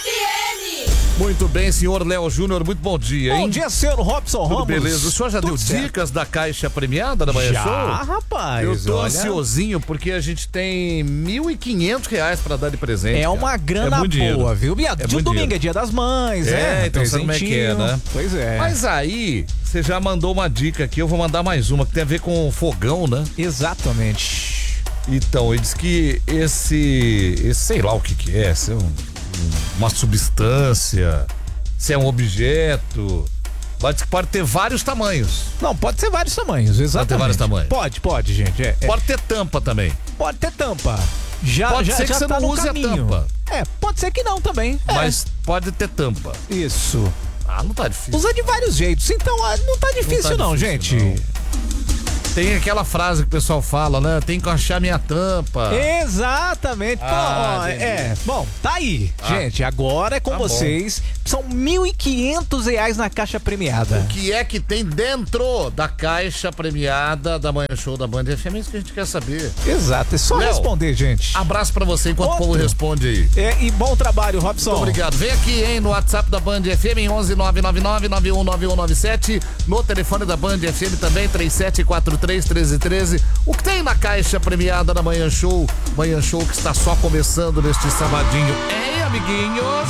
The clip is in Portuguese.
Muito bem, senhor Léo Júnior, muito bom dia, hein? Bom dia, senhor Robson Tudo Ramos. beleza? O senhor já deu certo. dicas da caixa premiada da Manhã Show? Já, rapaz. Eu tô olha, ansiosinho porque a gente tem R$1.500 pra dar de presente. É uma grana muito dinheiro. boa, viu? Dia muito domingo dinheiro. é dia das mães, né? Então sabe como é que é, né? Pois é. Mas aí, você já mandou uma dica aqui, eu vou mandar mais uma, que tem a ver com fogão, né? Exatamente. Então, ele diz que esse sei lá o que é, se é uma substância, se é um objeto, mas diz que pode ter vários tamanhos. Não, pode ser vários tamanhos, exatamente. Pode ter vários tamanhos. Pode, gente. Pode ter tampa também. Pode ter tampa. Pode ser que você tá não no use a caminho. tampa. Pode ser que não também. Mas pode ter tampa. Isso. Ah, não tá difícil. Usa de vários jeitos, então não tá difícil não, difícil, gente. não. Tem aquela frase que o pessoal fala, né? Tem que achar minha tampa. Exatamente. Bom, tá aí, gente. Agora é com Tá vocês. São R$1.500 na caixa premiada. O que é que tem dentro da caixa premiada da Manhã Show da Band FM? É isso que a gente quer saber. Exato, é só Léo, responder, gente. Abraço pra você enquanto o povo responde aí. E bom trabalho, Robson. Muito obrigado. Vem aqui, hein, no WhatsApp da Band FM em 11999919197. No telefone da Band FM também, 37431313. O que tem na caixa premiada da Manhã Show? Manhã Show que está só começando neste sabadinho. Hein, amiguinhos?